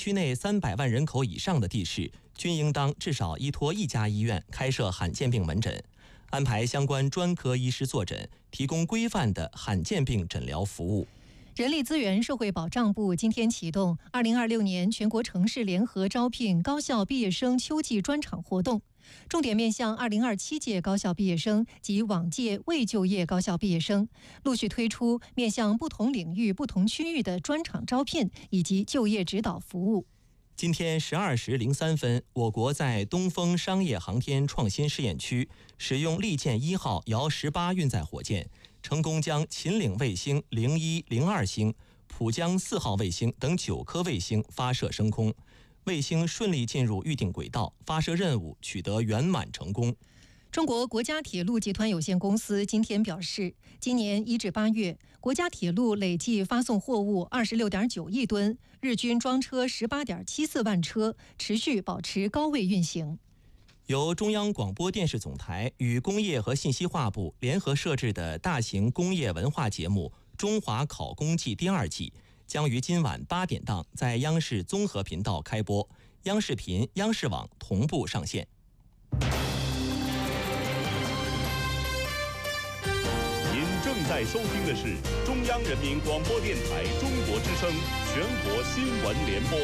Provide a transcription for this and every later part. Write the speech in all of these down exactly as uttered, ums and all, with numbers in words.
区内三百万人口以上的地市，均应当至少依托一家医院开设罕见病门诊，安排相关专科医师坐诊，提供规范的罕见病诊疗服务。 人力资源社会保障部今天启动二零二六年全国城市联合招聘高校毕业生秋季专场活动，重点面向二零二七届高校毕业生及往届未就业高校毕业生，陆续推出面向不同领域、不同区域的专场招聘以及就业指导服务。 今天十二时零三分，我国在东风商业航天创新试验区使用利剑一号遥十八运载火箭，成功将秦岭卫星零一、零二星、浦江四号卫星等九颗卫星发射升空，卫星顺利进入预定轨道，发射任务取得圆满成功。 中国国家铁路集团有限公司今天表示，今年一至八月，国家铁路累计发送货物二十六点九亿吨，日均装车十八点七四万车，持续保持高位运行。 由中央广播电视总台与工业和信息化部联合设置的大型工业文化节目《中华考工季》第二季将于今晚八点档在央视综合频道开播，央视频、央视网同步上线。 您正在收听的是中央人民广播电台中国之声全国新闻联播。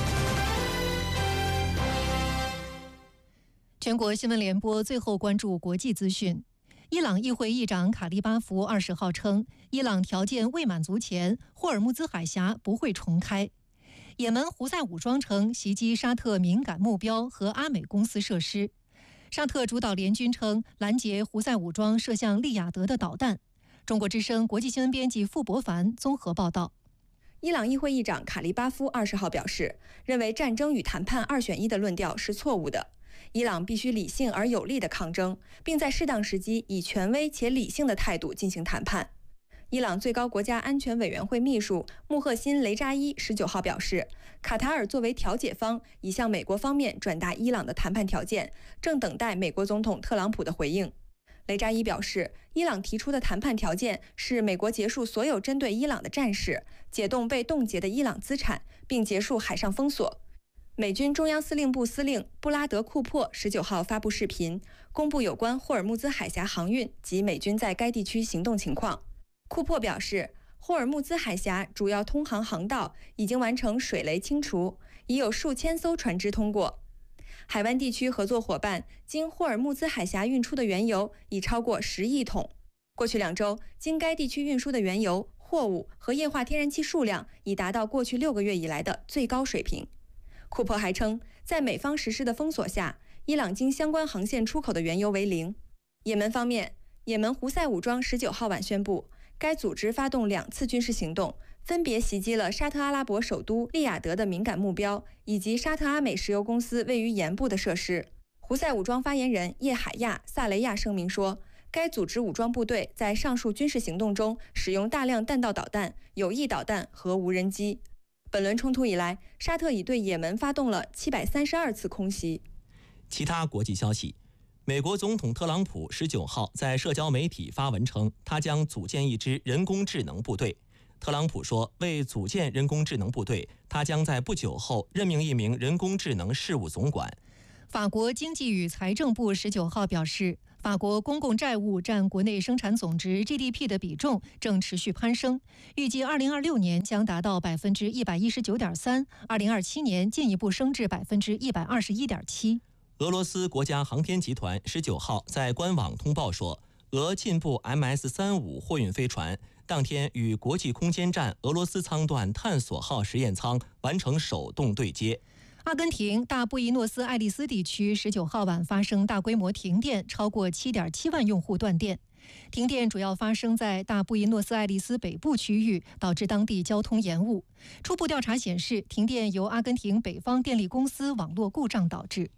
全国新闻联播最后关注国际资讯。伊朗议会议长卡利巴夫二十号称，伊朗条件未满足前，霍尔木兹海峡不会重开。也门胡塞武装称袭击沙特敏感目标和阿美公司设施。沙特主导联军称拦截胡塞武装射向利雅得的导弹。中国之声国际新闻编辑傅博凡综合报道。 伊朗议会议长卡利巴夫二十号表示，认为战争与谈判二选一的论调是错误的。伊朗必须理性而有力地抗争，并在适当时机以权威且理性的态度进行谈判。伊朗最高国家安全委员会秘书穆赫辛·雷扎伊十九号表示，卡塔尔作为调解方已向美国方面转达伊朗的谈判条件，正等待美国总统特朗普的回应。雷扎伊表示，伊朗提出的谈判条件是美国结束所有针对伊朗的战事，解冻被冻结的伊朗资产，并结束海上封锁。美军中央司令部司令布拉德·库珀十九号发布视频，公布有关霍尔木兹海峡航运及美军在该地区行动情况。库珀表示，霍尔木兹海峡主要通航航道已经完成水雷清除，已有数千艘船只通过。海湾地区合作伙伴经霍尔木兹海峡运出的原油已超过十亿桶。过去两周，经该地区运输的原油、货物和液化天然气数量已达到过去六个月以来的最高水平。库珀还称，在美方实施的封锁下，伊朗经相关航线出口的原油为零。也门方面，也门胡塞武装十九号晚宣布，该组织发动两次军事行动，分别袭击了沙特阿拉伯首都利雅得的敏感目标，以及沙特阿美石油公司位于盐部的设施。胡塞武装发言人叶海亚·萨雷亚声明说，该组织武装部队在上述军事行动中使用大量弹道导弹、有翼导弹和无人机。本轮冲突以来，沙特已对也门发动了七百三十二次空袭。 其他国际消息，美国总统特朗普十九号在社交媒体发文称，他将组建一支人工智能部队。特朗普说，为组建人工智能部队，他将在不久后任命一名人工智能事务总管。 法国经济与财政部十九号表示，法国公共债务占国内生产总值 G D P 的比重正持续攀升，预计二零二六年将达到百分之一百一十九点三，二零二七年进一步升至百分之一百二十一点七。 俄罗斯国家航天集团十九号在官网通报说，俄进步 M S 三十五 货运飞船当天与国际空间站俄罗斯舱段探索号实验舱完成手动对接。 阿根廷大布宜诺斯艾利斯地区十九号晚发生大规模停电，超过 七点七万用户断电。停电主要发生在大布宜诺斯艾利斯北部区域，导致当地交通延误。初步调查显示，停电由阿根廷北方电力公司网络故障导致。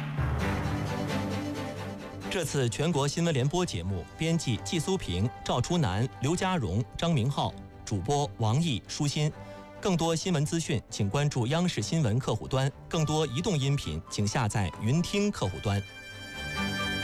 这次全国新闻联播节目编辑季苏平、赵初南、刘家荣、张明浩，主播王毅、舒心。更多新闻资讯，请关注央视新闻客户端；更多移动音频，请下载云听客户端。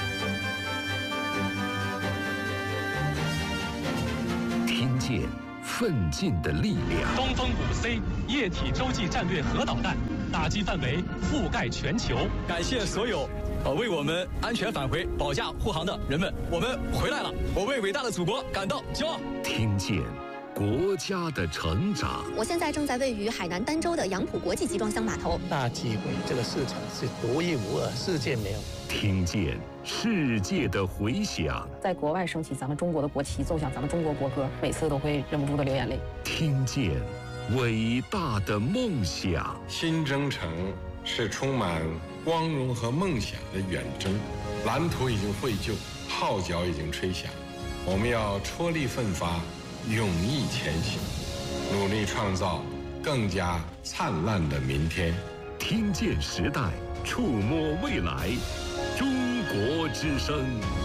听见奋进的力量。 东风五 C 液体洲际战略核导弹，打击范围覆盖全球。 感谢所有呃为我们安全返回、保驾护航的人们，我们回来了，我为伟大的祖国感到骄傲。 听见国家的成长。 我现在正在位于海南儋州的杨浦国际集装箱码头。 大机会，这个市场是独一无二，世界没有。 听见世界的回响， 在国外升起咱们中国的国旗，奏响咱们中国国歌，每次都会忍不住的流眼泪。 听见伟大的梦想。 新征程是充满光荣和梦想的远征，蓝图已经绘就，号角已经吹响，我们要踔厉奋发，勇毅前行，努力创造更加灿烂的明天。 听见时代，触摸未来，中国之声。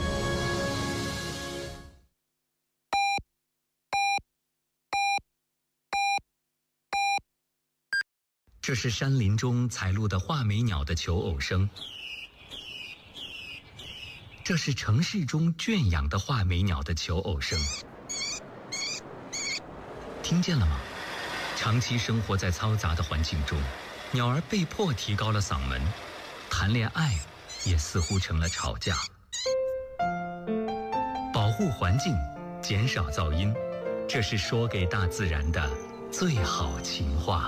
这是山林中采录的画眉鸟的求偶声，这是城市中圈养的画眉鸟的求偶声。听见了吗？长期生活在嘈杂的环境中，鸟儿被迫提高了嗓门，谈恋爱也似乎成了吵架。保护环境，减少噪音，这是说给大自然的最好情话。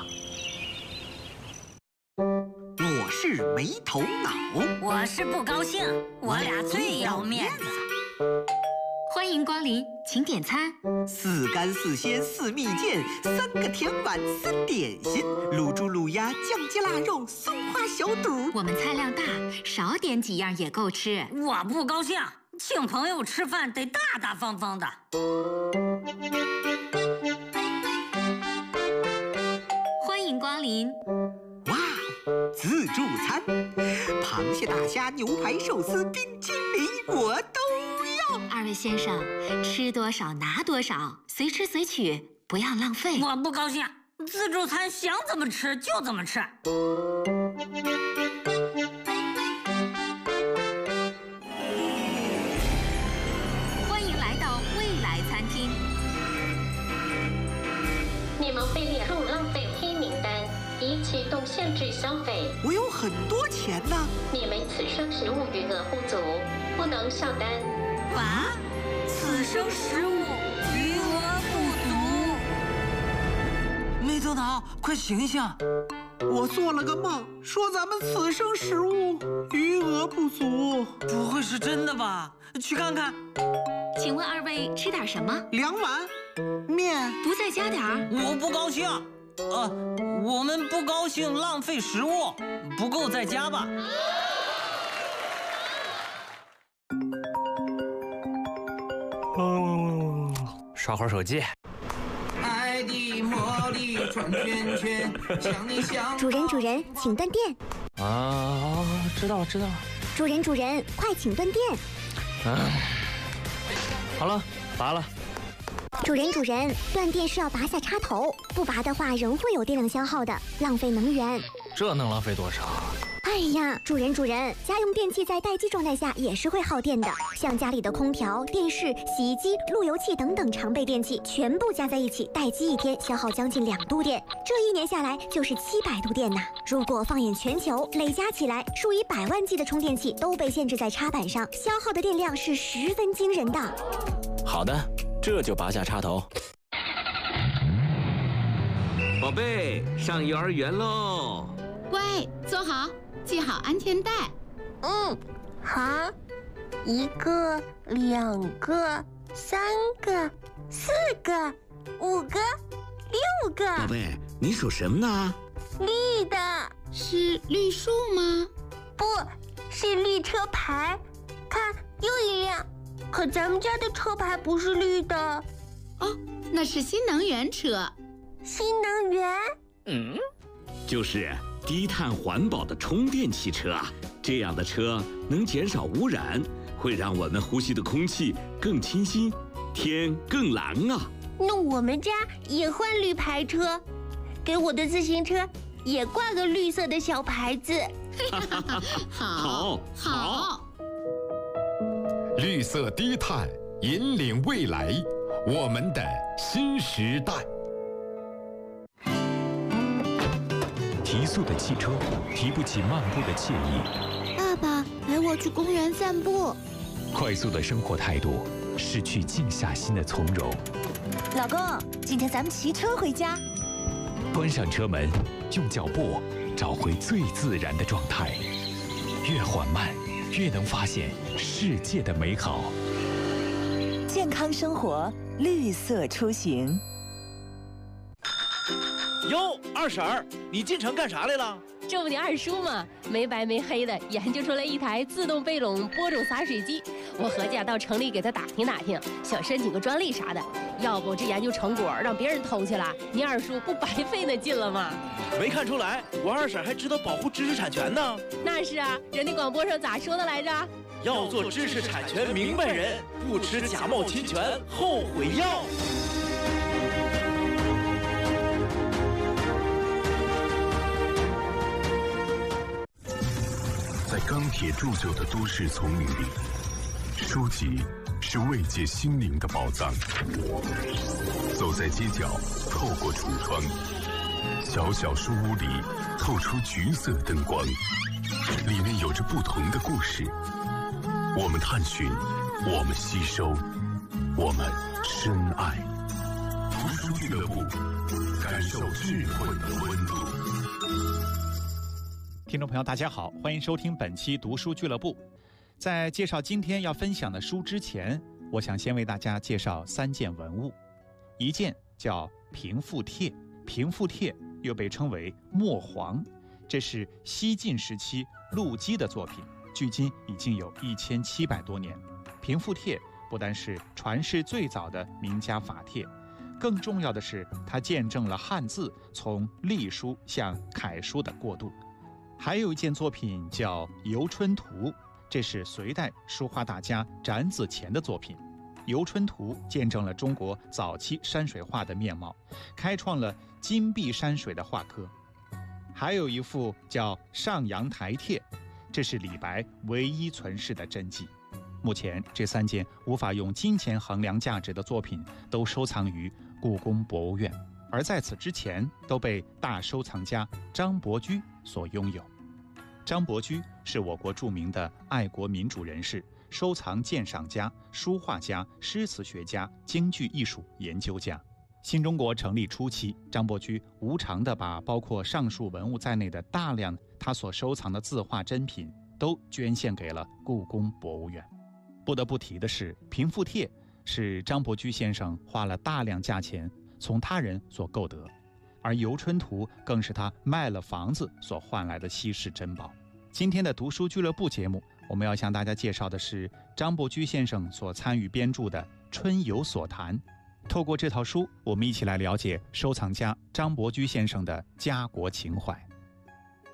我是没头脑， 我是不高兴，我俩最要面子。 欢迎光临，请点餐。 四干四鲜四蜜饯，三个甜碗三点心，卤猪卤鸭酱鸡腊肉松花小肚。 我们菜量大，少点几样也够吃。 我不高兴，请朋友吃饭得大大方方的。 欢迎光临。 哇，自助餐，螃蟹、大虾、牛排、寿司、冰淇淋，我都要。 二位先生，吃多少拿多少，随吃随取，不要浪费。 我不高兴，自助餐想怎么吃就怎么吃。 欢迎来到未来餐厅。 你们被列入浪费黑名单，已启动限制消费。 我有很多钱呢。 你们此生食物余额不足，不能下单。 啊？此生食物余额不足。 没头脑，快醒醒！ 我做了个梦，说咱们此生食物余额不足。 不会是真的吧？去看看。 请问二位吃点什么？ 两碗面。 不再加点儿？ 我不高兴。呃，我们不高兴浪费食物，不够再加吧。 嗯，刷会儿手机。 爱的魔力转圈圈，想你想。 主人主人，请断电。 啊，知道了知道了。 主人主人，快请断电。 嗯，好了，拔了。 主人主人，断电是要拔下插头，不拔的话仍会有电量消耗的，浪费能源。 这能浪费多少？ 哎呀，主人主人，家用电器在待机状态下也是会耗电的，像家里的空调、电视、洗衣机、路由器等等常备电器，全部加在一起，待机一天消耗将近两度电，这一年下来就是七百度电呐。如果放眼全球，累加起来，数以百万计的充电器都被限制在插板上，消耗的电量是十分惊人的。 好的，这就拔下插头。 宝贝，上幼儿园喽！ 乖，坐好。系好安全带。 嗯，好。一个，两个，三个，四个，五个，六个。 宝贝，你数什么呢？ 绿的。 是绿树吗？ 不是绿车牌。看，又一辆。可咱们家的车牌不是绿的。 哦，那是新能源车。 新能源？ 嗯，就是低碳环保的充电汽车啊，这样的车能减少污染，会让我们呼吸的空气更清新，天更蓝啊。 那我们家也换绿牌车，给我的自行车也挂个绿色的小牌子。 好，好。 绿色低碳，引领未来。 我们的新时代。 提速的汽车提不起漫步的惬意。 爸爸，陪我去公园散步。 快速的生活态度，失去静下心的从容。 老公，今天咱们骑车回家。 关上车门，用脚步找回最自然的状态。越缓慢，越能发现世界的美好。 健康生活，绿色出行。 哟，二婶儿，你进城干啥来了？ 这不你二叔吗？没白没黑的研究出来一台自动背垄播种洒水机，我合计到城里给他打听打听，想申请个专利啥的。要不这研究成果让别人偷去了，你二叔不白费那劲了吗？ 没看出来，我二婶还知道保护知识产权呢。 那是啊，人家广播上咋说的来着？ 要做知识产权明白人，不吃假冒侵权后悔药。 在钢铁铸就的都市丛林里，书籍是慰藉心灵的宝藏。走在街角，透过橱窗，小小书屋里透出橘色灯光，里面有着不同的故事。我们探寻，我们吸收，我们深爱。图书俱乐部，感受智慧的温度。 听众朋友，大家好，欢迎收听本期读书俱乐部。在介绍今天要分享的书之前，我想先为大家介绍三件文物。一件叫《平复帖》，平复帖又被称为墨黄，这是西晋时期陆机的作品，距今已经有一千七百多年。平复帖不单是传世最早的名家法帖，更重要的是它见证了汉字从隶书向楷书的过渡。还有一件作品叫《游春图》，这是隋代书画大家展子虔的作品。《游春图》见证了中国早期山水画的面貌，开创了金碧山水的画科。还有一幅叫《上阳台帖》，这是李白唯一存世的真迹。目前这三件无法用金钱衡量价值的作品都收藏于故宫博物院，而在此之前都被大收藏家张伯驹所拥有。张伯驹是我国著名的爱国民主人士、收藏鉴赏家、书画家、诗词学家、京剧艺术研究家。新中国成立初期，张伯驹无偿地把包括上述文物在内的大量他所收藏的字画珍品都捐献给了故宫博物院。不得不提的是，平复帖是张伯驹先生花了大量价钱从他人所购得，而游春图更是他卖了房子所换来的稀世珍宝。今天的读书俱乐部节目，我们要向大家介绍的是张伯驹先生所参与编著的《春游所谈》。透过这套书，我们一起来了解收藏家张伯驹先生的家国情怀。